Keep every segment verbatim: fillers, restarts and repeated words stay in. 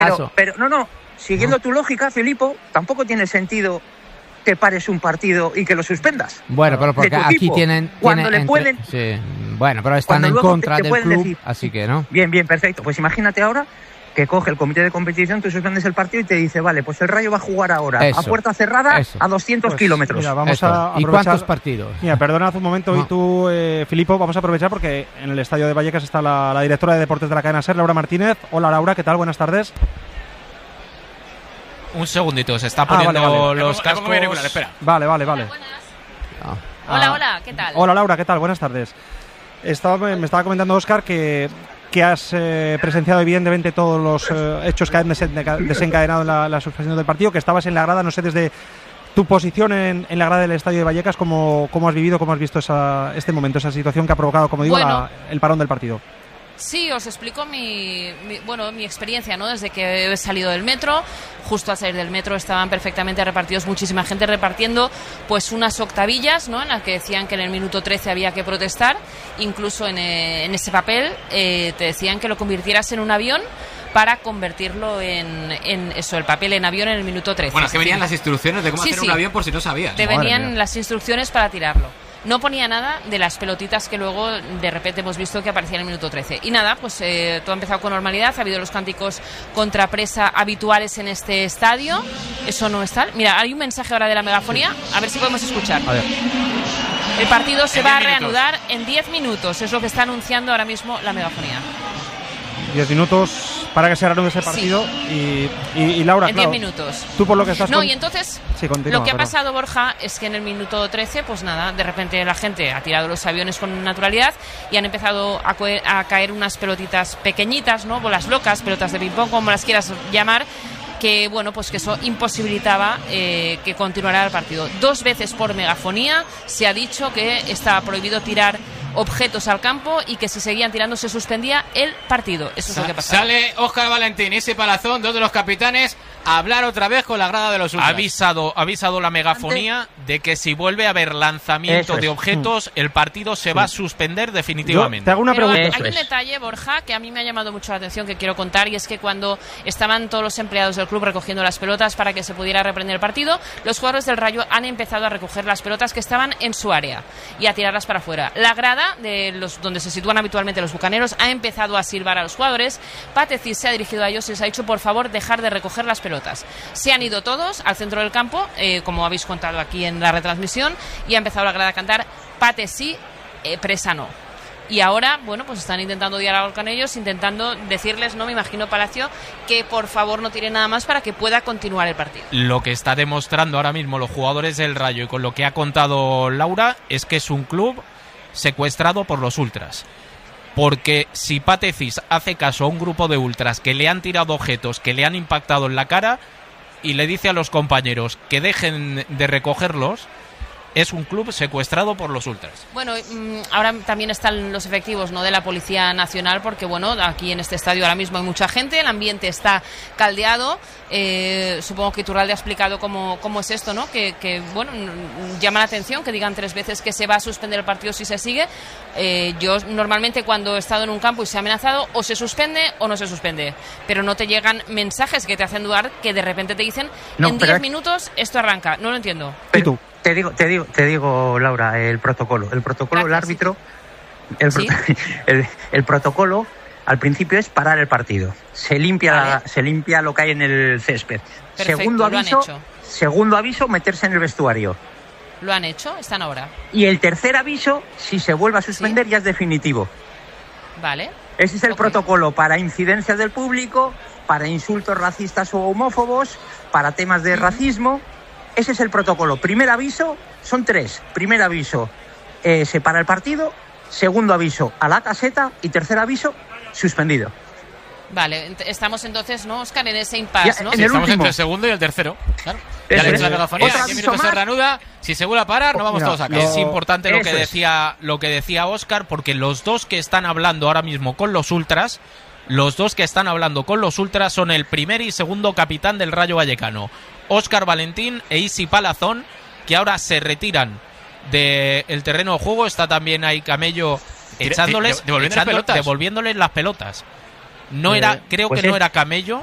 Pero, pero no, no, siguiendo no. tu lógica, Filipo, tampoco tiene sentido que pares un partido y que lo suspendas. Bueno, pero porque aquí equipo. tienen... Cuando tienen le pueden... Entre, sí, bueno, pero están en contra te, te del club, decir, así que, ¿no? Bien, bien, perfecto. Pues imagínate ahora que coge el comité de competición, tú suspendes el partido y te dice, vale, pues el Rayo va a jugar ahora eso, a puerta cerrada eso. a doscientos pues, kilómetros. Mira, vamos eso. a aprovechar... ¿Y cuántos partidos? Mira, perdonad un momento, no. y tú, eh, Filipo, vamos a aprovechar porque en el estadio de Vallecas está la, la directora de deportes de la cadena SER, Laura Martínez. Hola, Laura, ¿qué tal? Buenas tardes. Un segundito, se está poniendo ah, vale, vale. los cascos. Regular, espera. Vale, vale, vale. Hola, ah. hola, hola, ¿qué tal? Hola, Laura, ¿qué tal? Buenas tardes. Estaba, me estaba comentando Óscar que, que has eh, presenciado evidentemente todos los eh, hechos que han desencadenado la, la suspensión del partido, que estabas en la grada, no sé, desde tu posición en, en la grada del Estadio de Vallecas, ¿cómo, cómo has vivido, cómo has visto esa, este momento, esa situación que ha provocado, como digo, bueno. la, el parón del partido? Sí, os explico mi, mi, bueno, mi experiencia, ¿no? Desde que he salido del metro, justo al salir del metro estaban perfectamente repartidos, muchísima gente repartiendo pues unas octavillas, ¿no? En las que decían que en el minuto trece había que protestar, incluso en, eh, en ese papel eh, te decían que lo convirtieras en un avión para convertirlo en, en eso, el papel en avión en el minuto trece. Bueno, es que venían las instrucciones de cómo sí, hacer sí. un avión por si no sabías. Te venían las instrucciones para tirarlo. No ponía nada de las pelotitas que luego de repente hemos visto que aparecían en el minuto trece. Y nada, pues eh, todo ha empezado con normalidad. Ha habido los cánticos contra presa habituales en este estadio. Eso no es tal. Mira, hay un mensaje ahora de la megafonía. A ver si podemos escuchar. A ver. El partido se va a reanudar en diez minutos. Es lo que está anunciando ahora mismo la megafonía. diez minutos para que se reanude ese partido. Sí. y, y, y Laura, en claro, diez minutos. Tú por lo que estás... No, con... y entonces sí, continúa, lo que ha perdón. pasado, Borja, es que en el minuto trece, pues nada, de repente la gente ha tirado los aviones con naturalidad y han empezado a, a caer unas pelotitas pequeñitas, ¿no? Bolas locas, pelotas de ping-pong, como las quieras llamar, que bueno, pues que eso imposibilitaba eh, que continuara el partido. Dos veces por megafonía se ha dicho que estaba prohibido tirar objetos al campo y que si seguían tirando se suspendía el partido. Eso es Sa- lo que pasa. Sale Óscar Valentín y ese Palazón, dos de los capitanes, a hablar otra vez con la grada de los ultras. Ha avisado, ha avisado la megafonía de que si vuelve a haber lanzamiento es. de objetos, el partido se va a suspender definitivamente. Yo te hago una Pero pregunta. hay un detalle, Borja, que a mí me ha llamado mucho la atención, que quiero contar, y es que cuando estaban todos los empleados del club recogiendo las pelotas para que se pudiera reprender el partido, los jugadores del Rayo han empezado a recoger las pelotas que estaban en su área y a tirarlas para afuera. La grada de los donde se sitúan habitualmente los bucaneros ha empezado a silbar a los jugadores. Pateci se ha dirigido a ellos y les ha dicho, por favor, dejar de recoger las pelotas. Se han ido todos al centro del campo, eh, como habéis contado aquí en la retransmisión, y ha empezado la grada a cantar Pateci, eh, presa no. Y ahora, bueno, pues están intentando dialogar con ellos, intentando decirles, no me imagino Palacio, que por favor no tire nada más para que pueda continuar el partido. Lo que está demostrando ahora mismo los jugadores del Rayo y con lo que ha contado Laura es que es un club secuestrado por los ultras. Porque si Patecis hace caso a un grupo de ultras que le han tirado objetos, que le han impactado en la cara y le dice a los compañeros que dejen de recogerlos, es un club secuestrado por los ultras. Bueno, ahora también están los efectivos, ¿no?, de la Policía Nacional, porque bueno, aquí en este estadio ahora mismo hay mucha gente, el ambiente está caldeado. Eh, supongo que Iturralde ha explicado cómo, cómo es esto, ¿no? Que, que bueno, llama la atención que digan tres veces que se va a suspender el partido si se sigue. Eh, yo normalmente cuando he estado en un campo y se ha amenazado, o se suspende o no se suspende, pero no te llegan mensajes que te hacen dudar, que de repente te dicen no, en diez es... minutos esto arranca. No lo entiendo. ¿Y tú? Te digo, te digo, te digo, Laura, el protocolo. El protocolo, Gracias, el árbitro, el, ¿sí? el, el protocolo al principio es parar el partido. Se limpia, vale. la, se limpia lo que hay en el césped. Perfecto, segundo lo aviso, han hecho. segundo aviso, meterse en el vestuario. Lo han hecho, están ahora. Y el tercer aviso, si se vuelve a suspender, ¿sí?, ya es definitivo. Vale. Ese es el okay. protocolo para incidencias del público, para insultos racistas o homófobos, para temas de uh-huh. racismo. Ese es el protocolo. Primer aviso, son tres. Primer aviso, eh, se para el partido. Segundo aviso, a la caseta. Y tercer aviso, suspendido. Vale, estamos entonces, ¿no, Óscar, en ese impasse, ¿no? Sí, estamos último. entre el segundo y el tercero. Claro. Ya le he hecho la megafonía, diez minutos se reanuda. Si se vuelve a parar, no vamos Mira, todos a Es casa. importante lo que decía lo que decía Óscar, porque los dos que están hablando ahora mismo con los ultras, los dos que están hablando con los ultras son el primer y segundo capitán del Rayo Vallecano, Óscar Valentín e Isi Palazón, que ahora se retiran del terreno de juego. Está también ahí Camello echándoles, devolviéndoles, echándoles pelotas. devolviéndoles las pelotas. No era, creo pues que es. no era Camello,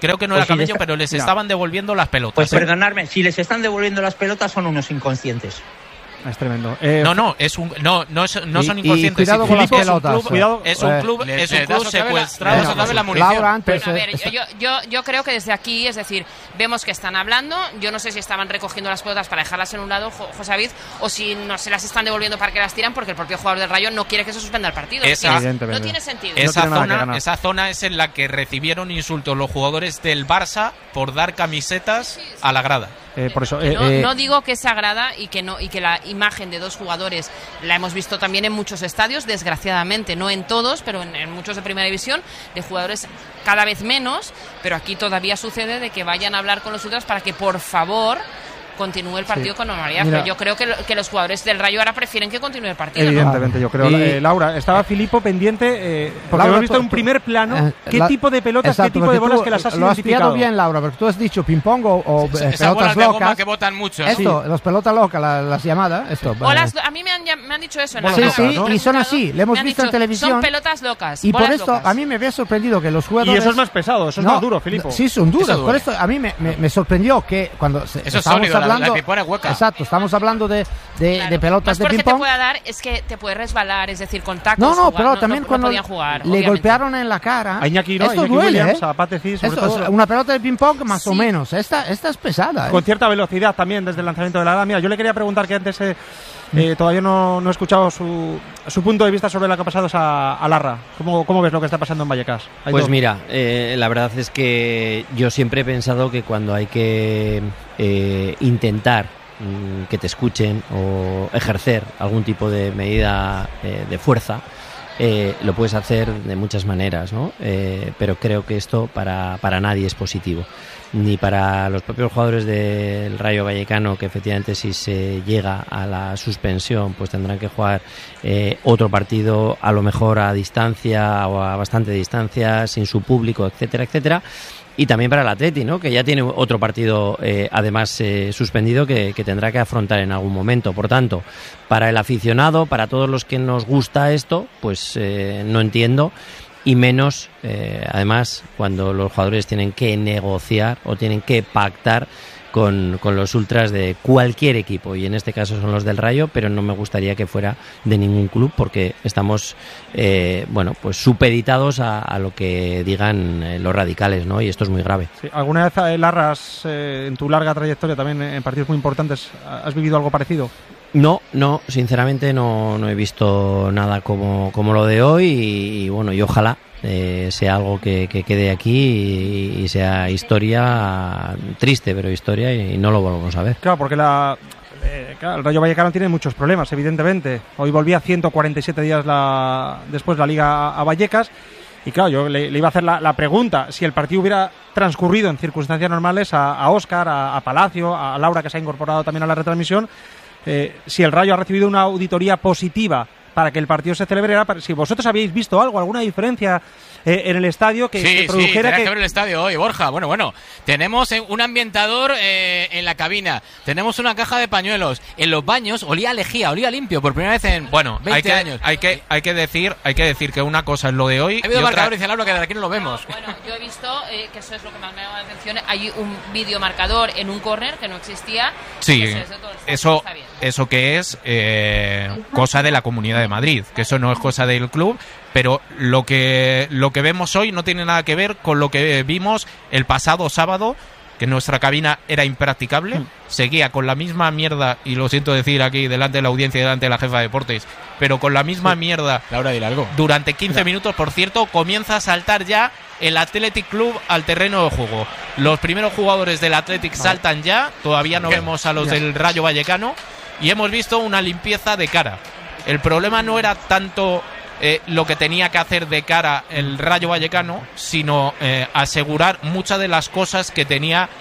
creo que no pues era camello, si pero les no. estaban devolviendo las pelotas. Pues ¿eh? perdonadme, si les están devolviendo las pelotas son unos inconscientes. Es tremendo. Eh, no, no, es un, no, no, es, no y, son inconscientes. Y cuidado con las Filipo pelotas. Es un club, Cuidado. es un club, Eh, es un les club das otra vez la- secuestrado. les das otra vez la munición. Laura, antes, Bueno, a ver, eh, yo, yo, yo creo que desde aquí, es decir, vemos que están hablando, yo no sé si estaban recogiendo las pelotas para dejarlas en un lado, Jo- José David, o si no se las están devolviendo para que las tiran, porque el propio jugador del Rayo no quiere que se suspenda el partido. Esa- Es decir, Evidentemente. no tiene sentido. Esa, tiene nada que zona, ganar. esa zona es en la que recibieron insultos los jugadores del Barça por dar camisetas a la grada. eh, por eso. Que eh, no, eh, no digo que es sagrada y que no y que la imagen de dos jugadores la hemos visto también en muchos estadios, desgraciadamente no en todos, pero en, en muchos de primera división, de jugadores cada vez menos, pero aquí todavía sucede de que vayan a hablar con los ultras para que por favor continúe el partido Sí. con normalidad. Mira. Pero yo creo que, lo- que los jugadores del Rayo ahora prefieren que continúe el partido, ¿no? Evidentemente, yo creo. Y- Eh, Laura, estaba Filipo pendiente, eh, porque Laura, hemos visto tú- en un primer plano Eh, qué la- tipo de pelotas, exacto, qué tipo de porque bolas tú que las has lo has identificado. pillado bien, Laura, porque tú has dicho ping-pong o, o, eh, Esas bolas pelotas de goma locas. que botan mucho. Esto, los pelotas locas, la- las llamadas. Esto, Bolas- eh, a mí me han, llam- me han dicho eso en Bolas la Sí, locas, cara. sí, ¿no? y son así, le hemos Me han visto en dicho, televisión. Son pelotas locas. Y por bolas esto locas. a mí me había sorprendido que los jugadores... Y eso es más pesado, eso es No, más duro, Filipo. Sí, son duros. Eso duele. Por esto a mí me, me, me sorprendió que cuando se- Eso es estamos sólido, la- hablando... la pipona es hueca. Exacto, estamos hablando de, de, Claro. de pelotas Más de fuerte te ping-pong. pueda dar es que te puede resbalar, es decir, contactos. No, no, jugar- pero también no cuando podían jugar, le obviamente. golpearon en la cara. A Iñaki, ¿no? Esto Iñaki duele, Williams, ¿eh? a Pateci, sobre Esto, todo. una pelota de ping-pong más o Sí. menos. Esta, esta es pesada, ¿eh? Con cierta velocidad también desde el lanzamiento de la grada. Mira, yo le quería preguntar que antes eh, eh, todavía no, no he escuchado su, su punto de vista sobre lo que ha pasado a, a Larra. ¿Cómo, ¿Cómo ves lo que está pasando en Vallecas? Hay Pues dos. mira, eh, la verdad es que yo siempre he pensado que cuando hay que eh, intentar mm, que te escuchen o ejercer algún tipo de medida eh, de fuerza, eh, lo puedes hacer de muchas maneras, ¿no? Eh, pero creo que esto para, para nadie es positivo. Ni para los propios jugadores del Rayo Vallecano, que efectivamente si se llega a la suspensión pues tendrán que jugar eh, otro partido a lo mejor a distancia o a bastante distancia, sin su público, etcétera, etcétera. Y también para el Atleti, ¿no? Que ya tiene otro partido eh, además eh, suspendido que, que tendrá que afrontar en algún momento. Por tanto, para el aficionado, para todos los que nos gusta esto, pues eh, no entiendo. Y menos, eh, además, cuando los jugadores tienen que negociar o tienen que pactar con, con los ultras de cualquier equipo, y en este caso son los del Rayo, pero no me gustaría que fuera de ningún club porque estamos, eh, bueno, pues supeditados a, a lo que digan eh, los radicales, ¿no? Y esto es muy grave. Sí, ¿alguna vez, eh, Larra, has, eh, en tu larga trayectoria también en partidos muy importantes, has vivido algo parecido? No, no, sinceramente no, no he visto nada como, como lo de hoy y, y bueno, y ojalá eh, sea algo que, que quede aquí y, y sea historia triste, pero historia y, y no lo volvamos a ver. Claro, porque la, eh, claro, el Rayo Vallecano tiene muchos problemas, evidentemente. Hoy volvía ciento cuarenta y siete días la, después la Liga a, a Vallecas. Y claro, yo le, le iba a hacer la, la pregunta, si el partido hubiera transcurrido en circunstancias normales a, a Óscar, a, a Palacio, a Laura, que se ha incorporado también a la retransmisión, eh, si el Rayo ha recibido una auditoría positiva para que el partido se celebrara, si vosotros habéis visto algo, alguna diferencia eh, en el estadio que, sí, que produjera sí, que... que ver el estadio hoy, Borja. Bueno, bueno, tenemos eh, un ambientador eh, en la cabina, tenemos una caja de pañuelos, en los baños olía a lejía, olía limpio por primera vez en Bueno, veinte hay que, años. hay que hay que decir hay que decir que una cosa es lo de hoy Ha habido y otra, marcador, dice Laura, que desde aquí no lo vemos. Bueno, yo he visto eh, que eso es lo que más me ha llamado la atención. Hay un videomarcador en un córner que no existía. Sí, Eso es de todo el estadio, eso, está bien. eso que es eh, cosa de la Comunidad de Madrid, que eso no es cosa del club, pero lo que, lo que vemos hoy no tiene nada que ver con lo que vimos el pasado sábado, que nuestra cabina era impracticable, mm. seguía con la misma mierda, y lo siento decir aquí delante de la audiencia y delante de la jefa de deportes, pero con la misma sí. mierda Laura, dile algo. durante quince Mira. minutos, por cierto, comienza a saltar ya el Athletic Club al terreno de juego. Los primeros jugadores del Athletic vale. saltan ya, todavía no ¿Qué? vemos a los ya. del Rayo Vallecano, y hemos visto una limpieza de cara. El problema no era tanto eh, lo que tenía que hacer de cara el Rayo Vallecano, sino eh, asegurar muchas de las cosas que tenía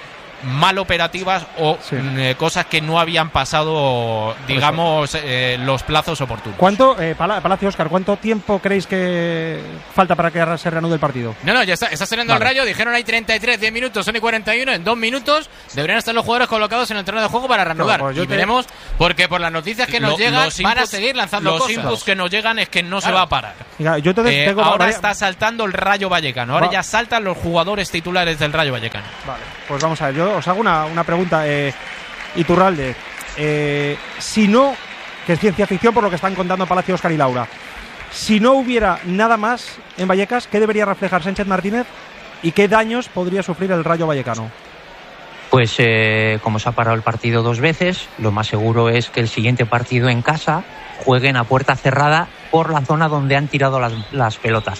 mal operativas o Sí. eh, cosas que no habían pasado, digamos, eh, los plazos oportunos. ¿Cuánto, eh, Pala- Palacio Óscar, cuánto tiempo creéis que falta para que se reanude el partido? No, no, ya está, está saliendo Vale. el Rayo. Dijeron hay treinta y tres, diez minutos, son y cuarenta y uno. En dos minutos deberían estar los jugadores colocados en el terreno de juego para reanudar. No, pues yo y te- veremos, porque por las noticias que nos Lo- llegan los van a inputs- seguir lanzando los cosas. inputs que nos llegan es que no se Claro. va a parar. Mira, yo entonces Eh, tengo ahora varia- está saltando el Rayo Vallecano. Ahora Va- ya saltan los jugadores titulares del Rayo Vallecano. Vale, pues vamos a ver, yo os hago una, una pregunta, eh, Iturralde. Eh, si no, que es ciencia ficción por lo que están contando Palacio Óscar y Laura, si no hubiera nada más en Vallecas, ¿qué debería reflejar Sánchez Martínez y qué daños podría sufrir el Rayo Vallecano? Pues eh, como se ha parado el partido dos veces, lo más seguro es que el siguiente partido en casa jueguen a puerta cerrada por la zona donde han tirado las, las pelotas.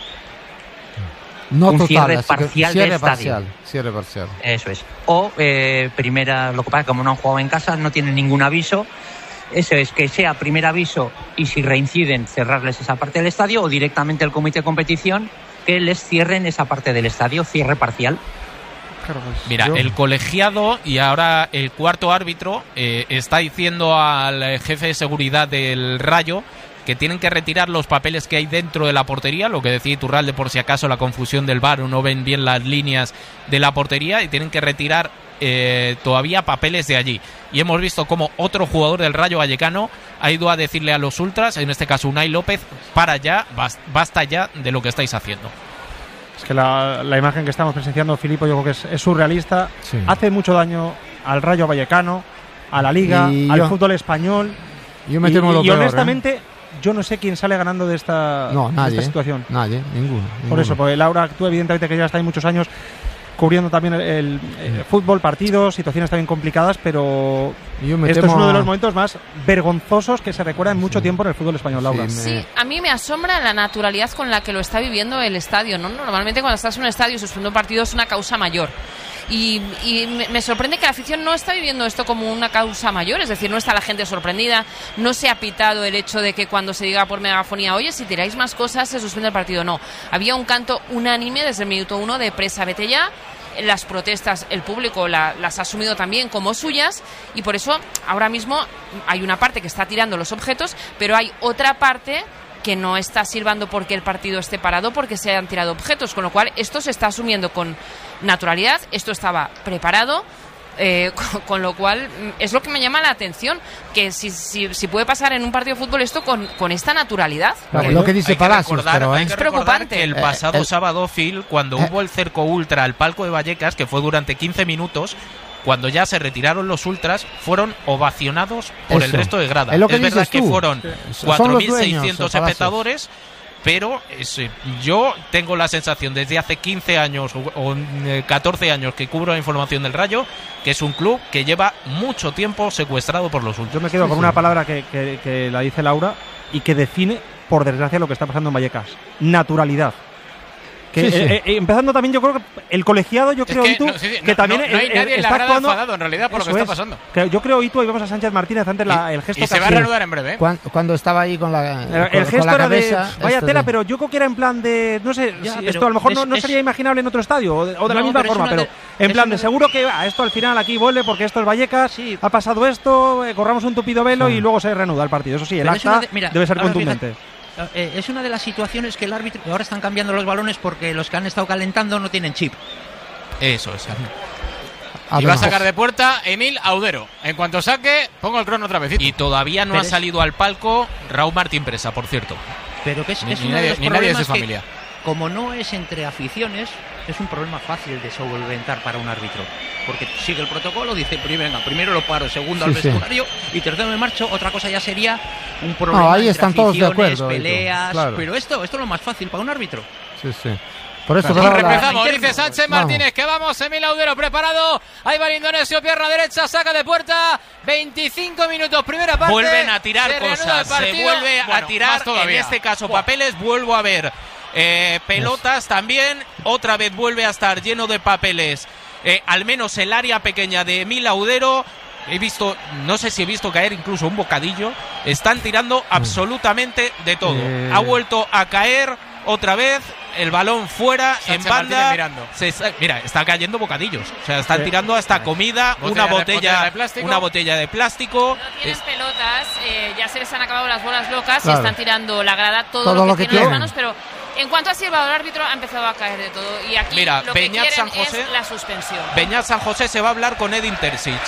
No Un total, cierre así que parcial cierre del estadio. parcial, cierre parcial. Eso es. O eh, primera, lo que pasa es que como no han jugado en casa, no tienen ningún aviso. Eso es, que sea primer aviso y si reinciden cerrarles esa parte del estadio, o directamente el comité de competición que les cierren esa parte del estadio, cierre parcial. Claro, pues Mira, yo- el colegiado y ahora el cuarto árbitro eh, está diciendo al eh, jefe de seguridad del Rayo que tienen que retirar los papeles que hay dentro de la portería, lo que decía Iturralde por si acaso la confusión del V A R o no ven bien las líneas de la portería, y tienen que retirar eh, todavía papeles de allí. Y hemos visto como otro jugador del Rayo Vallecano ha ido a decirle a los ultras, en este caso Unai López, para ya, bas- basta ya de lo que estáis haciendo. Es que la, la imagen que estamos presenciando, Filipo, yo creo que es, es surrealista. Sí. Hace mucho daño al Rayo Vallecano, a la Liga, Y al yo- fútbol español. Yo me y, temo lo y peor, ¿eh? honestamente, yo no sé quién sale ganando de esta, No, de nadie. esta ¿eh? situación. Nadie, ninguno. Por ninguno. eso, porque Laura, tú evidentemente que ya está ahí muchos años cubriendo también el, el- el fútbol, partidos, situaciones también complicadas, pero Yo me esto temo es uno de los a- momentos más vergonzosos que se recuerdan mucho tiempo en el fútbol español, Laura. Sí, Sí, a mí me asombra la naturalidad con la que lo está viviendo el estadio, ¿no? Normalmente cuando estás en un estadio y suspende un partido es una causa mayor. Y, y me, me sorprende que la afición no está viviendo esto como una causa mayor, es decir, no está la gente sorprendida, no se ha pitado el hecho de que cuando se diga por megafonía, oye, si tiráis más cosas se suspende el partido. No, había un canto unánime desde el minuto uno de presa, vete ya. Las protestas, el público la- las ha asumido también como suyas, y por eso ahora mismo hay una parte que está tirando los objetos, pero hay otra parte que no está silbando porque el partido esté parado, porque se han tirado objetos, con lo cual esto se está asumiendo con naturalidad, esto estaba preparado, eh, con, con lo cual mm, es lo que me llama la atención, que si, si, si puede pasar en un partido de fútbol esto con, con esta naturalidad. Claro, Eh, lo que dice hay Palacios, recordar- pero, ¿eh? hay que Es recordar preocupante. que el Eh, pasado el- sábado, Phil, cuando Eh. hubo el cerco ultra al palco de Vallecas, que fue durante quince minutos, cuando ya se retiraron los ultras, fueron ovacionados por el Eso. resto de grada. Es lo que verdad dices que tú. fueron Sí. Son cuatro los mil dueños, seiscientos el Palacios. espectadores, pero es, eh, yo tengo la sensación desde hace quince años o, o, eh, catorce años que cubro la información del Rayo, que es un club que lleva mucho tiempo secuestrado por los ultras. Yo me quedo Sí, con sí. una palabra que, que- que la dice Laura y que define, por desgracia, lo que está pasando en Vallecas. Naturalidad. Que, Sí, sí. eh, eh, empezando también, yo creo que el colegiado, yo Es creo, que Itu, no, sí, sí, que no- también no- no hay eh, nadie en la está grada actuando. enfadado, en realidad, por lo que Eso está es. pasando. Que yo creo, Itu, y vemos a Sánchez Martínez antes la- el gesto Y se que va a hacía. reanudar en breve, ¿eh? Cuan- Cuando estaba ahí con la, El, con- el con gesto la era cabeza, de vaya esto tela, de- pero yo creo que era en plan de no sé, Ya, si pero esto a lo mejor no, es- no es- sería imaginable en otro estadio o de, o de la No, misma pero es forma, una pero de- en es plan una de de- seguro que ah, esto al final aquí vuelve porque esto es Vallecas, Sí. ha pasado esto, eh, corramos un tupido velo Sí. y luego se reanuda el partido. Eso sí, el Pero es una acta de- mira, debe ser ahora contundente. Eh, es una de las situaciones que el árbitro ahora están cambiando los balones porque los que han estado calentando no tienen chip. Eso es. Ah, Y va a no. sacar de puerta Emil Audero. En cuanto saque, pongo el crono otra vez. Y todavía no Pero ha es- salido al palco Raúl Martín Presa, por cierto. Pero que es, Ni- es ni uno nadie- de los ni nadie de su problemas que, familia. como no es entre aficiones, es un problema fácil de solventar para un árbitro. Porque sigue el protocolo, dice, "Pri- venga, primero lo paro, segundo al Sí, sí. vestuario y tercero me marcho". Otra cosa ya sería un problema No, ahí entre están todos de aficiones, acuerdo, Edu, peleas, claro. pero esto, esto es lo más fácil para un árbitro. Sí, sí. Por eso, Y pero la- empezamos, interno. dice Sánchez Vamos. Martínez, que vamos, Emil Audero preparado, ahí va el indonesio, pierna derecha, saca de puerta, veinticinco minutos, primera parte. Vuelven a tirar se reanuda cosas, el se partido. vuelve Bueno, a tirar, más todavía. en este caso Buah. papeles, vuelvo a ver eh, pelotas también, otra vez vuelve a estar lleno de papeles, eh, al menos el área pequeña de Emil Audero. He visto, no sé si he visto caer incluso un bocadillo, están tirando absolutamente de todo. Eh. Ha vuelto a caer otra vez, el balón fuera, Sánchez en banda. mirando. Se está, mira, están cayendo bocadillos. O sea, están Sí. tirando hasta comida, Botella una de- botella, botella de plástico. una botella de plástico. No tienen Es- pelotas, eh, ya se les han acabado las bolas locas Claro. y están tirando la grada todo, Todo lo lo que, que tienen en tienen. las manos, pero en cuanto ha silbado el árbitro ha empezado a caer de todo. Y aquí Mira, lo que Beñat quieren San José- es la suspensión. Beñat San José se va a hablar con Edin Terzic.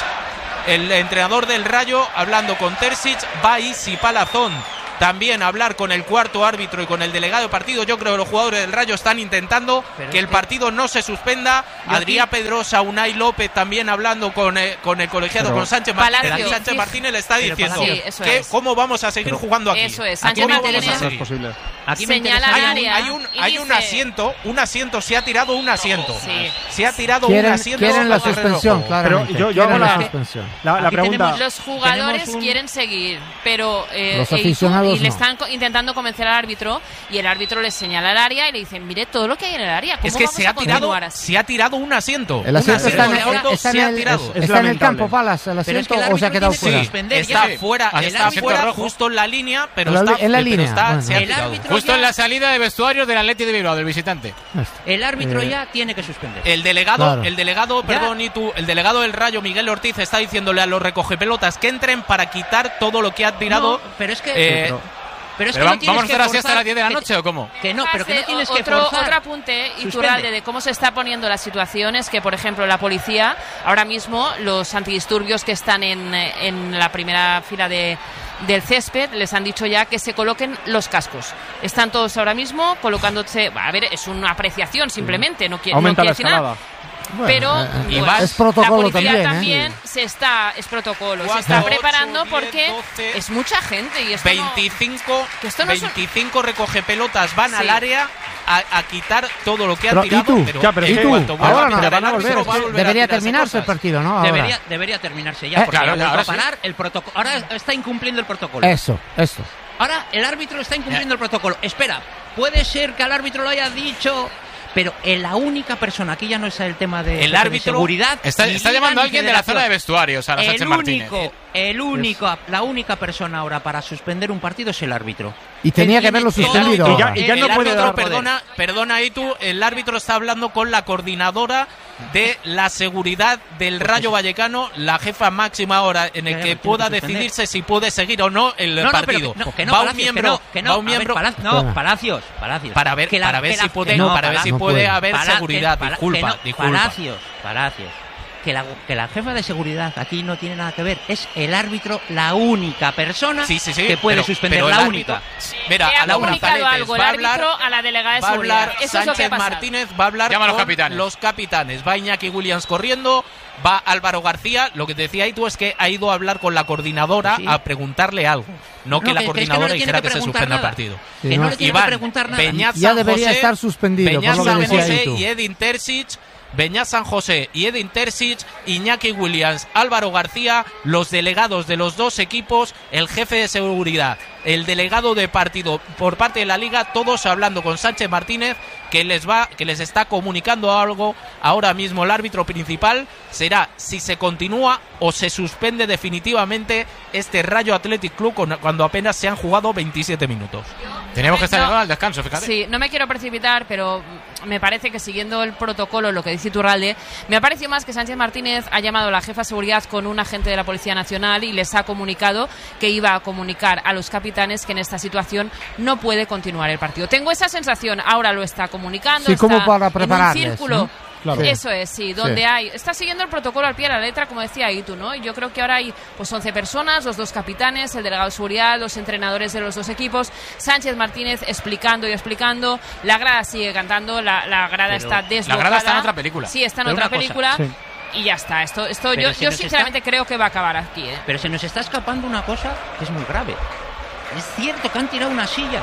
El entrenador del Rayo hablando con Terzic, va y Palazón también a hablar con el cuarto árbitro y con el delegado de partido. Yo creo que los jugadores del Rayo están intentando Pero que es el que- partido no se suspenda. Yo Adrián aquí- Pedrosa, Unai López también hablando con, eh, con el colegiado, Pero- con Sánchez Martínez. Palacio. Y Sánchez Sí. Martínez le está Pero diciendo Palacio. Sí, eso que es. cómo vamos a seguir Pero- jugando aquí. Eso es, Aquí Sánchez ¿Cómo vamos Martínez- a Eso es seguir? posible. Aquí me Señala interesa- Hay un, área hay un, y hay un dice- asiento, un asiento, se ha tirado un asiento. Sí. Se ha tirado Quieren, un asiento. quieren la al terreno de suspensión, juego. claramente. Pero yo- yo quieren hago la la- suspensión. La, la Aquí pregunta. tenemos- Los jugadores Tenemos un- quieren seguir, pero eh, Los Eitu- aficionados y le no. están co- intentando convencer al árbitro y el árbitro les señala el área y le dicen, mire todo lo que hay en el área. ¿Cómo Es que vamos se a ha tirado, continuar así? se ha tirado un asiento. El Un asiento está en, asiento el- está en se ha el, tirado. Es está en el lamentable. campo, Palas, el Pero es asiento, que el o se ha árbitro quedado tiene que fuera. suspender. Está ya. fuera, El está árbitro fuera, rojo. justo en la línea, pero En la está, li- en la pero línea, está- bueno. se ha El tirado. árbitro- Justo ya- en la salida de vestuarios del Atleti de Bilbao, del visitante. El árbitro Eh, ya tiene que suspender. El delegado, Claro. el delegado, Ya. perdón, y tú, el delegado del Rayo, Miguel Ortiz, está diciéndole a los recogepelotas que entren para quitar todo lo que ha tirado. No, pero es que, eh, pero- pero es Pero que va- no tienes ¿Vamos a que hacer así hasta forzar- las diez de la que- noche o cómo? Que no, pero que no tienes que otro, forzar. otro apunte, Suspende. Iturralde, de cómo se está poniendo la situación es que, por ejemplo, la policía, ahora mismo, los antidisturbios que están en, eh, en la primera fila de, del césped, les han dicho ya que se coloquen los cascos. Están todos ahora mismo colocándose... A ver, es una apreciación simplemente, no, qui- no Aumenta la quiere decir nada. escalada. Bueno, Pero eh, y bueno, más- es protocolo la policía también, ¿eh? se está, es protocolo, se Cuatro, está ocho, preparando diez, porque doce, es mucha gente y esto no- veinticinco, que esto no es un- veinticinco recogepelotas van Sí. al área a, a quitar todo lo que han Pero, ¿y tirado. tú? Pero, Ya, pero en es que- cuanto vuelva ahora a no, pitar van a el árbitro, volver, va a es que volver a Debería tirarse terminarse el cosas. partido, ¿no? Ahora. Debería, debería terminarse ya, Eh, porque claro, ha vuelto ahora a parar el protocolo. Ahora está incumpliendo el protocolo. Eso, eso. Ahora el árbitro está incumpliendo el protocolo. Espera, puede ser que al árbitro lo haya dicho, pero en la única persona, aquí ya no es el tema de, El de árbitro seguridad. Está, ni está liga, llamando a ni alguien de la federación. zona de vestuarios, a la Sánchez El Martínez. único, el único, la única persona ahora para suspender un partido es el árbitro. Y tenía Él que haberlo tiene suspendido todo- Y ya- ahora. y ya el no puede árbitro, dar poder. perdona, perdona ahí tú, el árbitro está hablando con la coordinadora de la seguridad del Rayo Vallecano, la jefa máxima ahora en el Ya, que ya, pueda tiene que suspender. decidirse si puede seguir o no el No, no, pero partido. que no, que no, va un Palacios, miembro, que no, que no, va un a ver, miembro Pala- no, Espera. Palacios, Palacios. para ver, Que la- para ver que la- si puede, que no, para ver Pala- si no puede puede. haber Pala- seguridad. que- Pala- disculpa, que no, disculpa. Palacios, Palacios. Que la, que la jefa de seguridad aquí no tiene nada que ver. Es el árbitro la única persona Sí, sí, sí, que puede pero- suspender. pero el la árbitro- única. Mira, Le ha a Laura comunicado Paredes algo el va a hablar, árbitro a la delegada de va a seguridad. hablar Eso es lo que ha Sánchez pasado. Martínez, va a hablar Llama a los con capitanes. los capitanes. Va Iñaki Williams corriendo, va Álvaro García. Lo que te decía ahí tú es que ha ido a hablar con la coordinadora Sí. a preguntarle algo. No, que No, la que- que es que no coordinadora le tiene dijera que que, se preguntar suspenda el nada. partido. Sí, Que no no. le tiene Iván, que preguntar nada. Beñat Ya San debería José, estar suspendido, Beñat por lo San que decía José Itu. y Edin Terzic, Beñat San José y Edin Terzic, Iñaki Williams, Álvaro García, los delegados de los dos equipos, el jefe de seguridad, el delegado de partido por parte de la liga, todos hablando con Sánchez Martínez, que les va, que les está comunicando algo. Ahora mismo el árbitro principal será si se continúa o se suspende definitivamente este Rayo Athletic Club con- cuando apenas se han jugado veintisiete minutos. Tenemos que estar No. llegando al descanso, fíjate. Sí, no me quiero precipitar, pero me parece que siguiendo el protocolo, lo que dice Iturralde, me ha parecido más que Sánchez Martínez ha llamado a la jefa de seguridad con un agente de la Policía Nacional y les ha comunicado que iba a comunicar a los capitanes que en esta situación no puede continuar el partido. Tengo esa sensación, ahora lo está comunicando, Sí, como está para en un prepararles, círculo. ¿no? Claro. Eso es, sí, donde Sí. hay, está siguiendo el protocolo al pie de la letra, como decía Itu, ¿no? Y yo creo que ahora hay pues once personas, los dos capitanes, el delegado de seguridad, los entrenadores de los dos equipos, Sánchez Martínez explicando y explicando, la grada sigue cantando, la, la grada Pero está la desbocada. grada está en otra película. Sí, está en Pero otra una cosa, película. sí. Y ya está, esto, esto Pero yo, se yo nos sinceramente está- creo que va a acabar aquí, ¿eh? Pero se nos está escapando una cosa que es muy grave. Es cierto que han tirado una silla.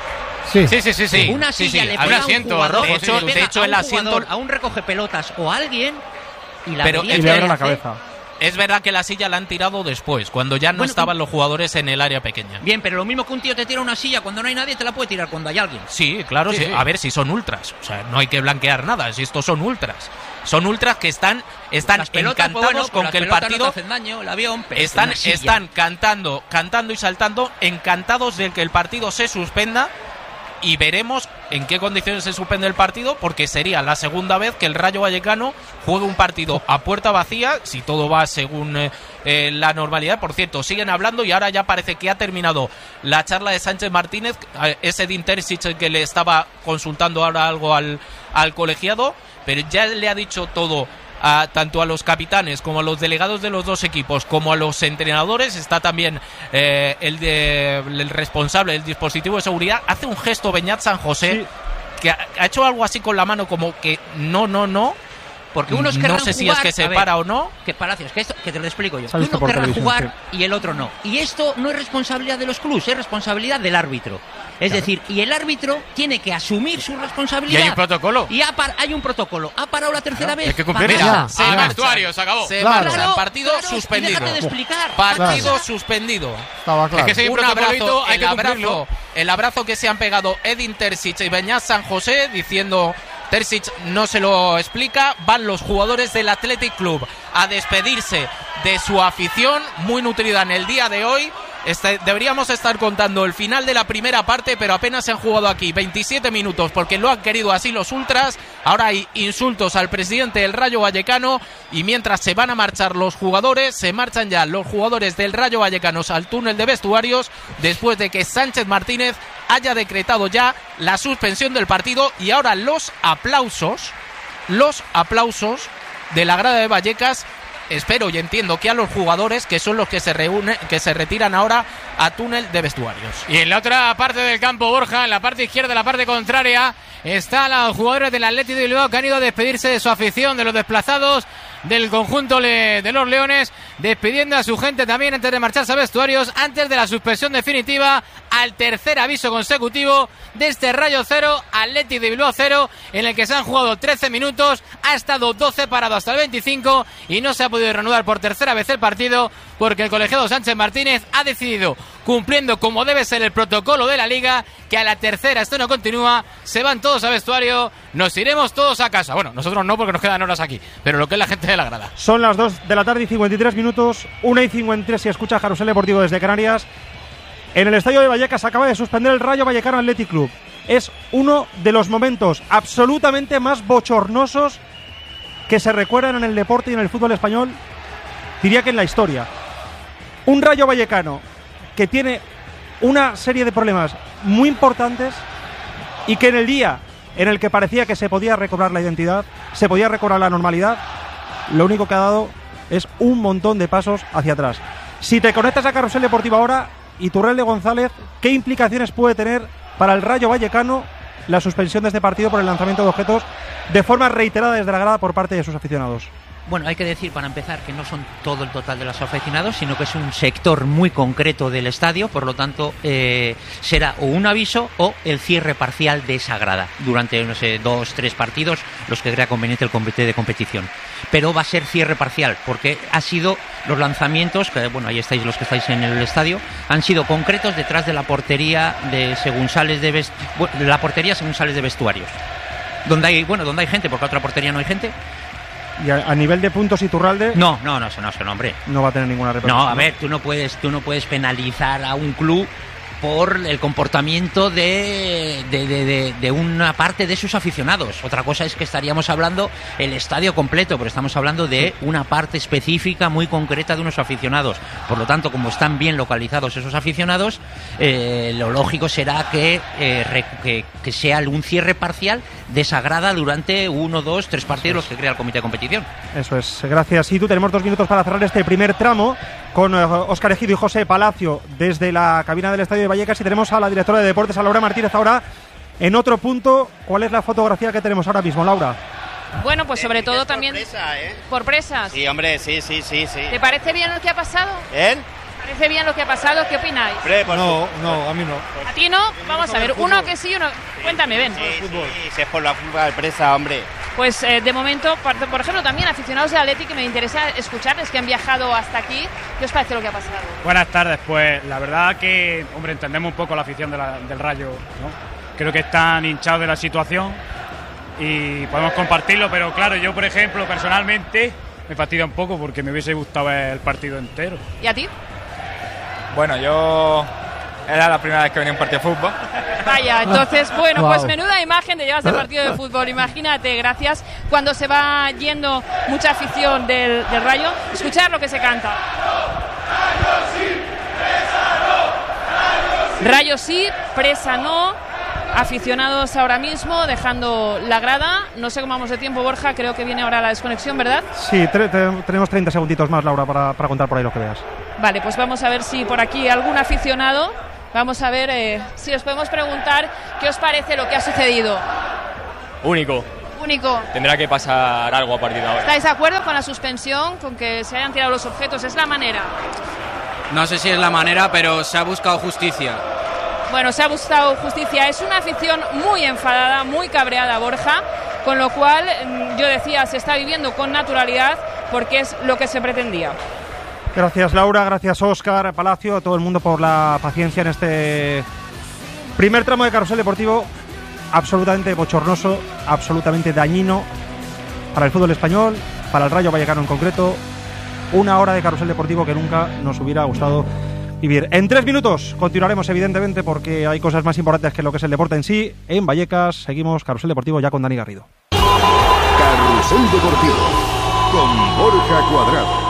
Sí. Sí, sí, sí, sí. Una Sí, silla sí. le Había pega a un asiento jugador, rojo, de sí, hecho- le sí. pega de hecho, a el un asiento- jugador, a un recogepelotas o a alguien y la Pero avería es Y que le abre se la hace- cabeza. Es verdad que la silla la han tirado después, cuando ya no Bueno, estaban los jugadores en el área pequeña. Bien, pero lo mismo que un tío te tira una silla cuando no hay nadie, te la puede tirar cuando hay alguien. Sí, claro, Sí, sí. sí. A ver si son ultras. O sea, no hay que blanquear nada. Si estos son ultras. Son ultras que están, están Las pelotas, pues encantados bueno, pues con las que el pelotas partido. no te hacen daño, el avión, pero Están, una silla. están cantando, cantando y saltando, encantados de que el partido se suspenda. y veremos en qué condiciones se suspende el partido, porque sería la segunda vez que el Rayo Vallecano juegue un partido a puerta vacía, si todo va según eh, eh, la normalidad. Por cierto, siguen hablando y ahora ya parece que ha terminado la charla de Sánchez Martínez, eh, ese de Terzic que le estaba consultando ahora algo al, al colegiado, pero ya le ha dicho todo a, tanto a los capitanes como a los delegados de los dos equipos como a los entrenadores. Está también eh, el, de, el responsable del dispositivo de seguridad. Hace un gesto Beñat San José, sí, que ha, ha hecho algo así con la mano como que no, no, no. Porque unos no querrán sé si jugar, es que se ver, para o no. Que Palacios, que esto, que te lo explico yo. Uno querrá jugar sí. y el otro no. Y esto no es responsabilidad de los clubes, es responsabilidad del árbitro. Es claro. decir, y el árbitro tiene que asumir su responsabilidad. Y hay un protocolo. Y ha par, hay un protocolo. Ha parado la tercera claro. vez. Hay que cumplir. Mira, se marcha. Vestuario, se acabó. Se claro. marcha. Claro, partido claro, suspendido. De explicar. Partido claro. suspendido. Estaba claro. Es que si hay un un abrazo, hay el que abrazo, el abrazo que se han pegado Edin Terzic y Beñat San José, diciendo Terzic no se lo explica. Van los jugadores del Athletic Club a despedirse de su afición, muy nutrida en el día de hoy. Este, deberíamos estar contando el final de la primera parte, pero apenas se han jugado aquí veintisiete minutos porque lo han querido así los ultras. Ahora hay insultos al presidente del Rayo Vallecano, y mientras se van a marchar los jugadores, se marchan ya los jugadores del Rayo Vallecano al túnel de vestuarios después de que Sánchez Martínez haya decretado ya la suspensión del partido. Y ahora los aplausos, los aplausos de la grada de Vallecas. Espero y entiendo que a los jugadores, que son los que se reúnen, que se retiran ahora a túnel de vestuarios. Y en la otra parte del campo, Borja, en la parte izquierda, la parte contraria, están los jugadores del Athletic de Bilbao que han ido a despedirse de su afición, de los desplazados del conjunto le, de los Leones, despidiendo a su gente también antes de marcharse a vestuarios, antes de la suspensión definitiva, al tercer aviso consecutivo de este Rayo cero, Athletic de Bilbao cero, en el que se han jugado trece minutos, ha estado doce parado hasta el veinticinco y no se ha podido reanudar por tercera vez el partido porque el colegiado Sánchez Martínez ha decidido, cumpliendo como debe ser el protocolo de la Liga, que a la tercera esto no continúa, se van todos a vestuario, nos iremos todos a casa. Bueno, nosotros no, porque nos quedan horas aquí, pero lo que es la gente de la grada. Son las dos de la tarde y cincuenta y tres minutos, una y cincuenta y tres si escucha Carrusel Deportivo desde Canarias. En el estadio de Vallecas acaba de suspender el Rayo Vallecano Athletic Club. Es uno de los momentos absolutamente más bochornosos que se recuerdan en el deporte y en el fútbol español, diría que en la historia. Un Rayo Vallecano que tiene una serie de problemas muy importantes y que en el día en el que parecía que se podía recobrar la identidad, se podía recobrar la normalidad, lo único que ha dado es un montón de pasos hacia atrás. Si te conectas a Carrusel Deportivo ahora, Iturralde González, ¿qué implicaciones puede tener para el Rayo Vallecano la suspensión de este partido por el lanzamiento de objetos de forma reiterada desde la grada por parte de sus aficionados? Bueno, hay que decir, para empezar, que no son todo el total de los aficionados, sino que es un sector muy concreto del estadio, por lo tanto, eh, será o un aviso o el cierre parcial de esa grada durante, no sé, dos, tres partidos, los que crea conveniente el comité de competición. Pero va a ser cierre parcial, porque ha sido los lanzamientos, que bueno, ahí estáis los que estáis en el estadio, han sido concretos detrás de la portería de según sales de vest... la portería según sales de vestuarios. Donde hay, bueno, donde hay gente, porque otra portería no hay gente. Y a, a nivel de puntos Iturralde, no, no, no, eso no, eso no, hombre. No va a tener ninguna repercusión. No, a ver, tú no puedes, tú no puedes penalizar a un club por el comportamiento de, de, de, de, de una parte de sus aficionados. Otra cosa es que estaríamos hablando el estadio completo, pero estamos hablando de una parte específica muy concreta de unos aficionados. Por lo tanto, como están bien localizados esos aficionados, eh, lo lógico será que, eh, re, que, que sea un cierre parcial de esa grada durante uno, dos, tres partidos los que crea el comité de competición. Eso es, gracias. Y tú, tenemos dos minutos para cerrar este primer tramo con uh, Óscar Ejido y José Palacio desde la cabina del estadio de Vallecas, y tenemos a la directora de deportes, a Laura Martínez, ahora en otro punto. ¿Cuál es la fotografía que tenemos ahora mismo, Laura? Bueno, pues sobre todo por también presa, ¿eh? por presas. Sí, hombre, sí, sí, sí, sí. ¿Te parece bien lo que ha pasado? ¿Eh? ¿Te parece bien lo que ha pasado? ¿Qué opináis? Hombre, por No, su- no, a mí no. ¿A ti no? Vamos a ver, uno que sí, uno... Cuéntame, ven. Sí, sí, si es por la fuga de presa, hombre. Pues eh, de momento, por, por ejemplo, también aficionados de Athletic, que me interesa escucharles, que han viajado hasta aquí. ¿Qué os parece lo que ha pasado? Buenas tardes, pues la verdad que, hombre, entendemos un poco la afición de la- del Rayo, ¿no? Creo que están hinchados de la situación y podemos compartirlo, pero claro, yo por ejemplo, personalmente, me fastidia un poco porque me hubiese gustado ver el partido entero. ¿Y a ti? Bueno, yo Era la primera vez que venía a un partido de fútbol. Vaya, entonces, bueno, Wow. pues menuda imagen te llevas del partido de fútbol. Imagínate, gracias, cuando se va yendo mucha afición del, del Rayo, escuchar lo que se canta. Rayo sí, presa no. Aficionados ahora mismo dejando la grada. No sé cómo vamos de tiempo, Borja. Creo que viene ahora la desconexión, ¿verdad? Sí, tre- te- tenemos treinta segunditos más, Laura, para, para contar por ahí lo que veas. Vale, pues vamos a ver si por aquí algún aficionado. Vamos a ver eh, si os podemos preguntar qué os parece lo que ha sucedido. Único. Único. Tendrá que pasar algo a partir de ahora. ¿Estáis de acuerdo con la suspensión, con que se hayan tirado los objetos? ¿Es la manera? No sé si es la manera, pero se ha buscado justicia. Bueno, se ha buscado justicia. Es una afición muy enfadada, muy cabreada, Borja, con lo cual, yo decía, se está viviendo con naturalidad porque es lo que se pretendía. Gracias, Laura, gracias, Óscar, Palacio, a todo el mundo por la paciencia en este primer tramo de Carrusel Deportivo, absolutamente bochornoso, absolutamente dañino para el fútbol español, para el Rayo Vallecano en concreto. Una hora de Carrusel Deportivo que nunca nos hubiera gustado vivir. En tres minutos continuaremos, evidentemente, porque hay cosas más importantes que lo que es el deporte en sí. En Vallecas seguimos Carrusel Deportivo ya con Dani Garrido. Carrusel Deportivo con Borja Cuadrado.